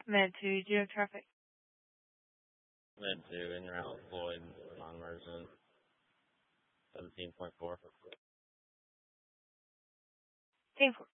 Med 2, do you have traffic? Med 2, in route, Floyd, non-emergent, 17.4. 10-4.